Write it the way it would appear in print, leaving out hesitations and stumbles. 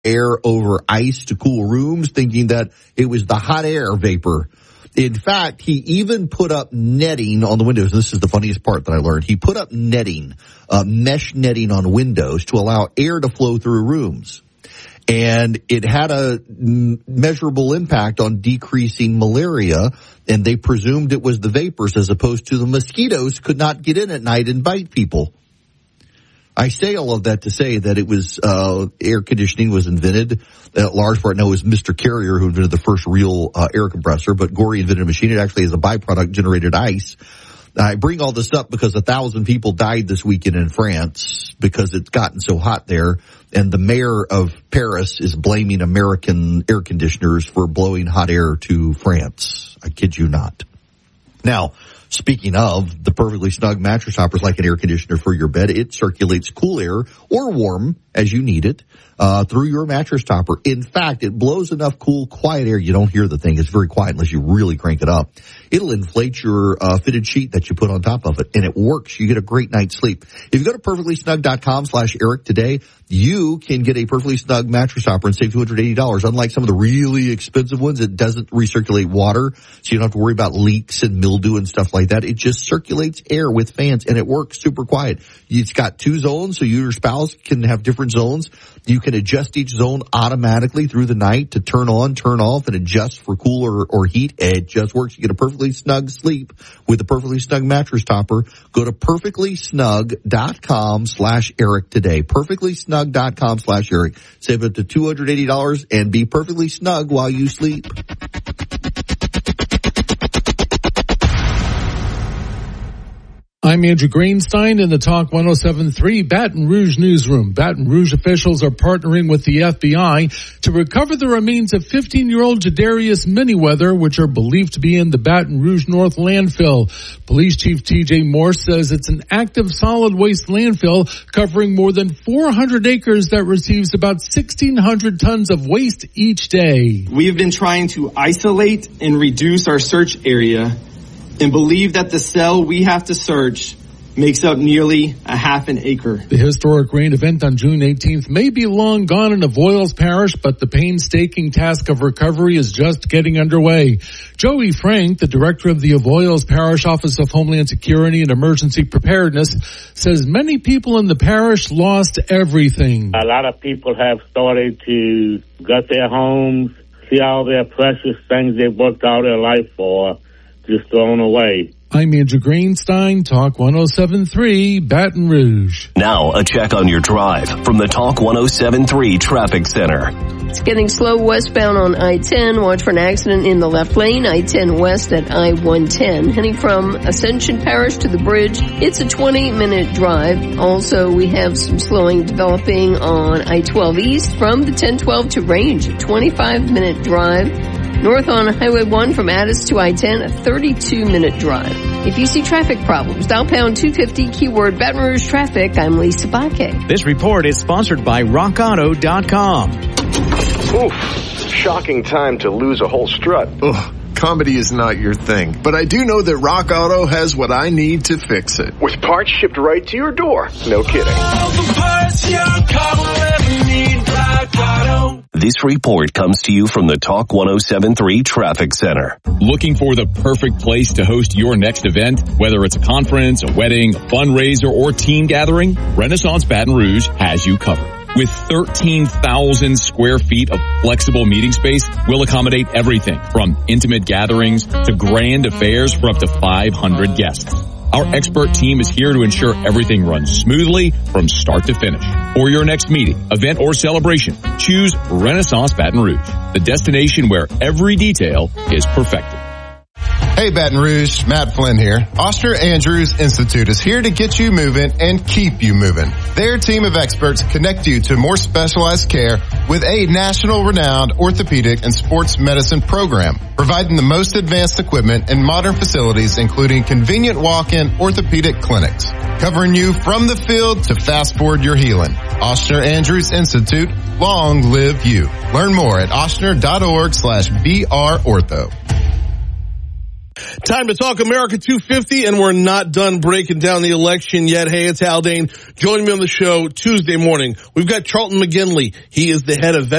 air over ice to cool rooms, thinking that it was the hot air vapor. In fact, he even put up netting on the windows. This is the funniest part that I learned. He put up netting, mesh netting on windows to allow air to flow through rooms. And it had a measurable impact on decreasing malaria, and they presumed it was the vapors as opposed to the mosquitoes could not get in at night and bite people. I say all of that to say that it was air conditioning was invented. Large part, no, it was Mr. Carrier who invented the first real air compressor, but Gorey invented a machine. It actually, as a byproduct, generated ice. I bring all this up because 1,000 people died this weekend in France because it's gotten so hot there, and the mayor of Paris is blaming American air conditioners for blowing hot air to France. I kid you not. Now, speaking of, the Perfectly Snug mattress topper is like an air conditioner for your bed. It circulates cool air or warm as you need it through your mattress topper. In fact, it blows enough cool, quiet air. You don't hear the thing. It's very quiet unless you really crank it up. It'll inflate your fitted sheet that you put on top of it, and it works. You get a great night's sleep. If you go to perfectlysnug.com/Eric today, you can get a Perfectly Snug mattress topper and save $280. Unlike some of the really expensive ones, it doesn't recirculate water, so you don't have to worry about leaks and mildew and stuff like that. It just circulates air with fans, and it works super quiet. It's got 2 zones, so you and your spouse can have different zones. You can adjust each zone automatically through the night to turn on, turn off, and adjust for cool or heat. It just works. You get a perfectly snug sleep with the Perfectly Snug mattress topper. Go to perfectlysnug.com/Eric today. perfectlysnug.com/Eric. Save up to $280 and be perfectly snug while you sleep. I'm Andrew Greenstein in the Talk 107.3 Baton Rouge newsroom. Baton Rouge officials are partnering with the FBI to recover the remains of 15-year-old Jadarius Manyweather, which are believed to be in the Baton Rouge North landfill. Police Chief T.J. Morse says it's an active solid waste landfill covering more than 400 acres that receives about 1,600 tons of waste each day. We have been trying to isolate and reduce our search area and believe that the cell we have to search makes up nearly a half an acre. The historic rain event on June 18th may be long gone in Avoyelles Parish, but the painstaking task of recovery is just getting underway. Joey Frank, the director of the Avoyelles Parish Office of Homeland Security and Emergency Preparedness, says many people in the parish lost everything. A lot of people have started to gut their homes, see all their precious things they've worked all their life for just thrown away. I'm Andrew Greenstein, Talk 107.3 Baton Rouge. Now a check on your drive from the Talk 107.3 Traffic Center. It's getting slow westbound on I-10. Watch for an accident in the left lane, I-10 west at I-110. Heading from Ascension Parish to the bridge, it's a 20-minute drive. Also, we have some slowing developing on I-12 east from the 1012 to Range, a 25-minute drive. North on Highway 1 from Addis to I-10, a 32-minute drive. If you see traffic problems, dial pound 250, keyword Baton Rouge traffic. I'm Lisa Baque. This report is sponsored by RockAuto.com. Oof, shocking time to lose a whole strut. Ugh. Comedy is not your thing, but I do know that Rock Auto has what I need to fix it. With parts shipped right to your door. No kidding. This report comes to you from the Talk 107.3 Traffic Center. Looking for the perfect place to host your next event? Whether it's a conference, a wedding, a fundraiser, or team gathering, Renaissance Baton Rouge has you covered. With 13,000 square feet of flexible meeting space, we'll accommodate everything from intimate gatherings to grand affairs for up to 500 guests. Our expert team is here to ensure everything runs smoothly from start to finish. For your next meeting, event, or celebration, choose Renaissance Baton Rouge, the destination where every detail is perfected. Hey Baton Rouge, Matt Flynn here. Oster Andrews Institute is here to get you moving and keep you moving. Their team of experts connect you to more specialized care with a national renowned orthopedic and sports medicine program, providing the most advanced equipment and modern facilities, including convenient walk-in orthopedic clinics, covering you from the field to fast forward your healing. Oster Andrews Institute, long live you. Learn more at ostner.org/BRortho. Time to talk America 250, and we're not done breaking down the election yet. Hey, it's Haldane joining me on the show Tuesday morning. We've got Charlton McGinley. He is the head of